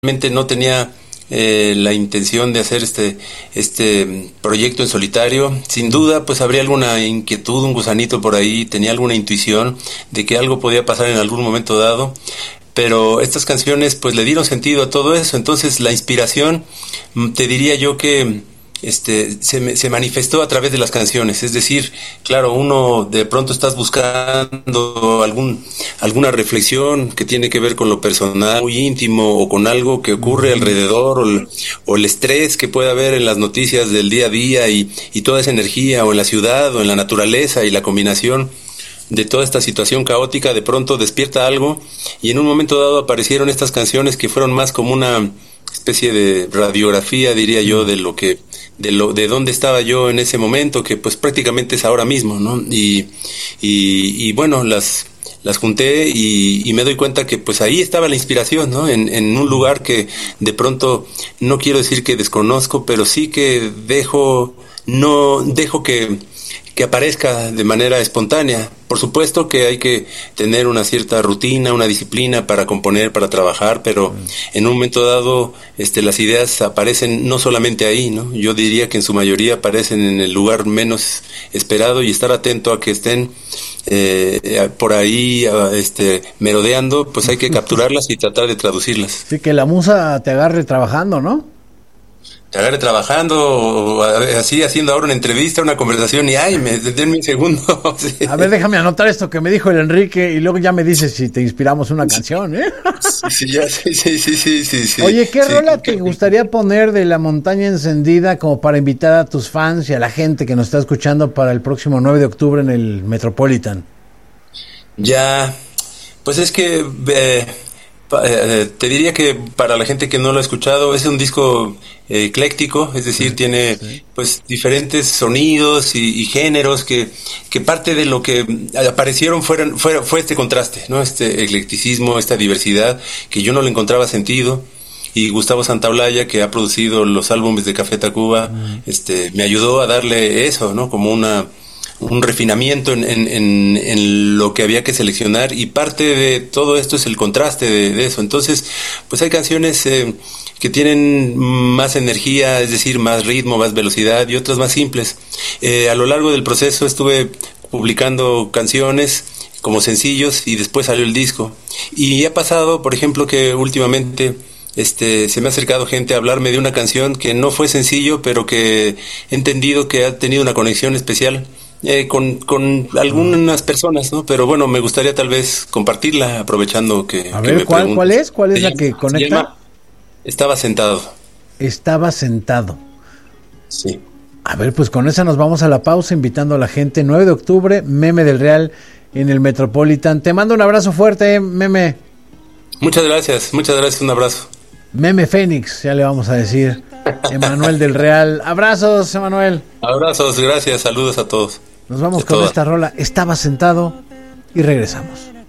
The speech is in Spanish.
no tenía la intención de hacer este proyecto en solitario. Sin duda, pues habría alguna inquietud, un gusanito por ahí, tenía alguna intuición de que algo podía pasar en algún momento dado, pero estas canciones pues le dieron sentido a todo eso. Entonces la inspiración, te diría yo que se manifestó a través de las canciones. Es decir, claro, uno de pronto estás buscando alguna reflexión que tiene que ver con lo personal, muy íntimo, o con algo que ocurre alrededor, o el estrés que puede haber en las noticias del día a día, y toda esa energía, o en la ciudad, o en la naturaleza, y la combinación de toda esta situación caótica de pronto despierta algo, y en un momento dado aparecieron estas canciones que fueron más como una especie de radiografía, diría yo, de dónde estaba yo en ese momento, que pues prácticamente es ahora mismo, ¿no? Y bueno, las junté, y me doy cuenta que pues ahí estaba la inspiración, ¿no? En un lugar que de pronto, no quiero decir que desconozco, pero sí que no dejo que aparezca de manera espontánea. Por supuesto que hay que tener una cierta rutina, una disciplina para componer, para trabajar, pero en un momento dado las ideas aparecen no solamente ahí, ¿no? Yo diría que en su mayoría aparecen en el lugar menos esperado, y estar atento a que estén por ahí merodeando, pues hay que capturarlas y tratar de traducirlas. Sí, que la musa te agarre trabajando, ¿no? Te agarre trabajando, o así haciendo ahora una entrevista, una conversación, y denme un segundo. Sí. A ver, déjame anotar esto que me dijo el Enrique, y luego ya me dices si te inspiramos una canción, ¿eh? Sí. Oye, ¿qué rola te gustaría poner de La Montaña Encendida como para invitar a tus fans y a la gente que nos está escuchando para el próximo 9 de octubre en el Metropolitan? Ya, pues es que te diría que para la gente que no lo ha escuchado, es un disco ecléctico, es decir, tiene pues diferentes sonidos y géneros que parte de lo que aparecieron fue este contraste, ¿no? Este eclecticismo, esta diversidad que yo no le encontraba sentido. Y Gustavo Santaolalla, que ha producido los álbumes de Café Tacuba, me ayudó a darle eso, ¿no? Como un refinamiento en lo que había que seleccionar, y parte de todo esto es el contraste de eso. Entonces, pues hay canciones que tienen más energía, es decir, más ritmo, más velocidad, y otras más simples. A lo largo del proceso estuve publicando canciones como sencillos, y después salió el disco. Y ha pasado, por ejemplo, que últimamente se me ha acercado gente a hablarme de una canción que no fue sencillo, pero que he entendido que ha tenido una conexión especial con algunas personas, ¿no? Pero bueno, me gustaría tal vez compartirla, aprovechando que a ver, me ¿cuál es la que conecta? Estaba sentado. Estaba sentado. Sí. A ver, pues con esa nos vamos a la pausa, invitando a la gente. 9 de octubre, Meme del Real en el Metropolitan. Te mando un abrazo fuerte, Meme. Muchas gracias, un abrazo. Meme Fénix, ya le vamos a decir. Emanuel del Real. Abrazos, Emanuel. Abrazos, gracias, saludos a todos. Nos vamos con esta rola. Estaba sentado, y regresamos.